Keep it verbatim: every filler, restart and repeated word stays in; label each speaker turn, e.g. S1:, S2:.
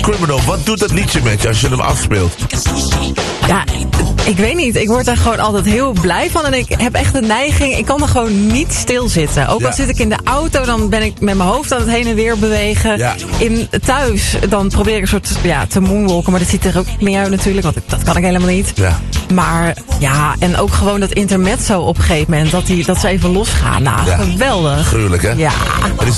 S1: Criminal, wat doet dat liedje met je als je hem afspeelt?
S2: Ja, ik weet niet. Ik word daar gewoon altijd heel blij van. En ik heb echt de neiging, ik kan er gewoon niet stilzitten. Ook
S1: Ja.
S2: al zit ik in de auto, dan ben ik met mijn hoofd aan het heen en weer bewegen.
S1: Ja.
S2: In thuis, dan probeer ik een soort ja, te moonwalken. Maar dat ziet er ook niet uit natuurlijk, want dat kan ik helemaal niet.
S1: Ja.
S2: Maar ja, en ook gewoon dat intermezzo op een gegeven moment, dat, die, dat ze even losgaan. Nou,
S1: Ja.
S2: geweldig.
S1: Gruwelijk, hè?
S2: Ja.
S1: Het is